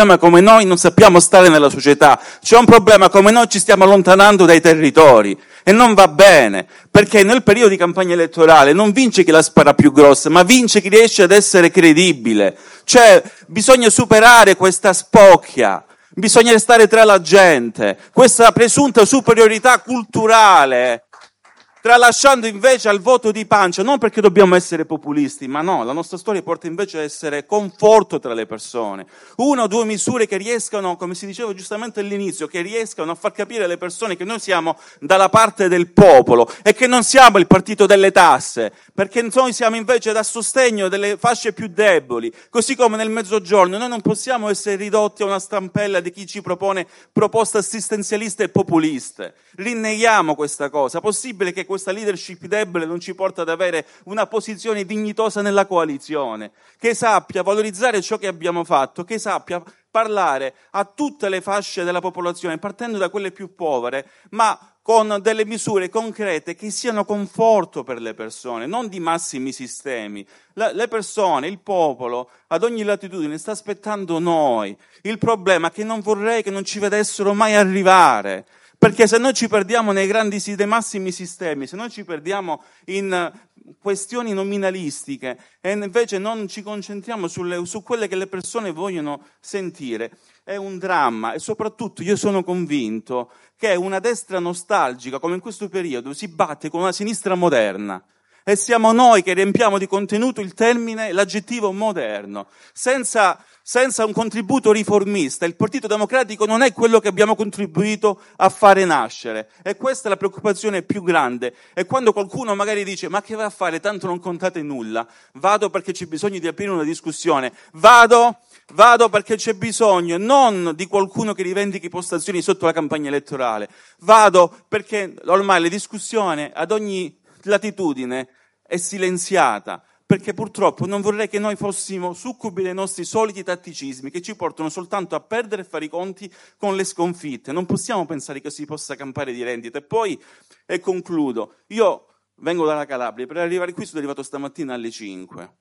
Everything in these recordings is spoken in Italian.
come noi non sappiamo stare nella società, c'è un problema come noi ci stiamo allontanando dai territori e non va bene, perché nel periodo di campagna elettorale non vince chi la spara più grossa, ma vince chi riesce ad essere credibile. Cioè bisogna superare questa spocchia, bisogna restare tra la gente, questa presunta superiorità culturale, tralasciando invece al voto di pancia, non perché dobbiamo essere populisti, ma no, la nostra storia porta invece a essere conforto tra le persone. 1 o 2 misure che riescano, come si diceva giustamente all'inizio, che riescano a far capire alle persone che noi siamo dalla parte del popolo e che non siamo il partito delle tasse, perché noi siamo invece da sostegno delle fasce più deboli, così come nel Mezzogiorno. Noi non possiamo essere ridotti a una stampella di chi ci propone proposte assistenzialiste e populiste. Rinneghiamo questa cosa. Possibile che questa leadership debole non ci porta ad avere una posizione dignitosa nella coalizione, che sappia valorizzare ciò che abbiamo fatto, che sappia parlare a tutte le fasce della popolazione, partendo da quelle più povere, ma con delle misure concrete che siano conforto per le persone, non di massimi sistemi. Le persone, il popolo, ad ogni latitudine sta aspettando noi. Il problema è che non vorrei che non ci vedessero mai arrivare, perché se noi ci perdiamo nei dei massimi sistemi, se noi ci perdiamo in questioni nominalistiche e invece non ci concentriamo su quelle che le persone vogliono sentire, è un dramma. E soprattutto io sono convinto che una destra nostalgica, come in questo periodo, si batte con una sinistra moderna. E siamo noi che riempiamo di contenuto l'aggettivo moderno, senza un contributo riformista. Il Partito Democratico non è quello che abbiamo contribuito a fare nascere, e questa è la preoccupazione più grande. E quando qualcuno magari dice ma che va a fare, tanto non contate nulla, vado perché c'è bisogno di aprire una discussione, vado perché c'è bisogno non di qualcuno che rivendichi postazioni sotto la campagna elettorale, vado perché ormai la discussione ad ogni latitudine è silenziata, perché purtroppo non vorrei che noi fossimo succubi dei nostri soliti tatticismi che ci portano soltanto a perdere e fare i conti con le sconfitte. Non possiamo pensare che si possa campare di rendite. E poi, e concludo, io vengo dalla Calabria, per arrivare qui sono arrivato stamattina alle 5.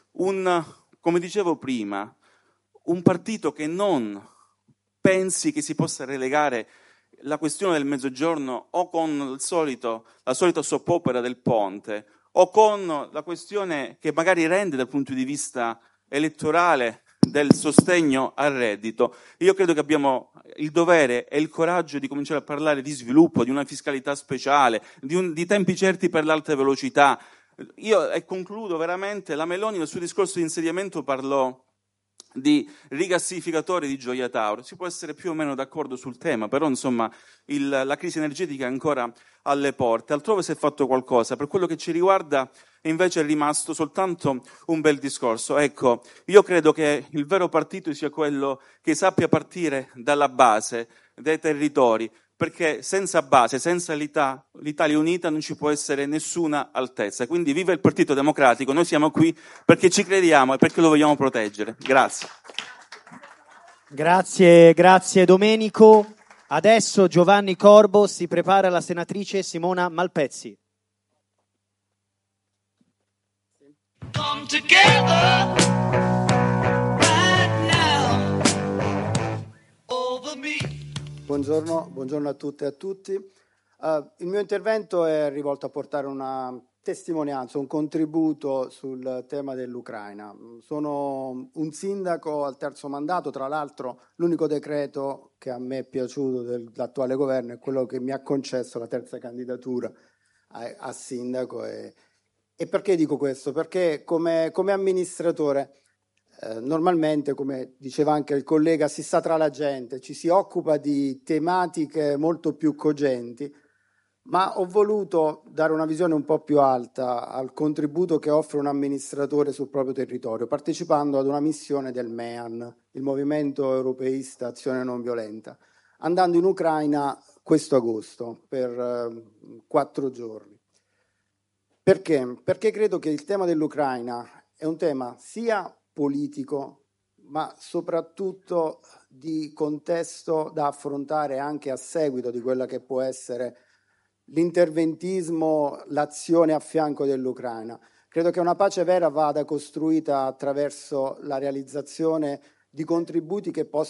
Come dicevo prima, un partito che non pensi che si possa relegare la questione del Mezzogiorno o con la solita soppopera del ponte, o con la questione che magari rende dal punto di vista elettorale del sostegno al reddito. Io credo che abbiamo il dovere e il coraggio di cominciare a parlare di sviluppo, di una fiscalità speciale, di tempi certi per l'alta velocità. E concludo veramente, la Meloni nel suo discorso di insediamento parlò di rigassificatori di Gioia Tauro. Si può essere più o meno d'accordo sul tema, però insomma la crisi energetica è ancora alle porte. Altrove si è fatto qualcosa, per quello che ci riguarda invece è rimasto soltanto un bel discorso. Ecco, io credo che il vero partito sia quello che sappia partire dalla base, dai territori, perché senza base, senza l'Italia unita non ci può essere nessuna altezza. Quindi viva il Partito Democratico, noi siamo qui perché ci crediamo e perché lo vogliamo proteggere. Grazie. Grazie Domenico. Adesso Giovanni Corbo, si prepara la senatrice Simona Malpezzi. Come together right now over me. Buongiorno a tutte e a tutti. Il mio intervento è rivolto a portare una testimonianza, un contributo sul tema dell'Ucraina. Sono un sindaco al 3° mandato, tra l'altro l'unico decreto che a me è piaciuto dell'attuale governo è quello che mi ha concesso la 3ª candidatura a sindaco. E perché dico questo? Perché come amministratore normalmente, come diceva anche il collega, si sta tra la gente, ci si occupa di tematiche molto più cogenti, ma ho voluto dare una visione un po' più alta al contributo che offre un amministratore sul proprio territorio, partecipando ad una missione del MEAN, il Movimento Europeista Azione Non Violenta, andando in Ucraina questo agosto per 4 giorni. Perché? Perché credo che il tema dell'Ucraina è un tema sia politico, ma soprattutto di contesto da affrontare anche a seguito di quella che può essere l'interventismo, l'azione a fianco dell'Ucraina. Credo che una pace vera vada costruita attraverso la realizzazione di contributi che possano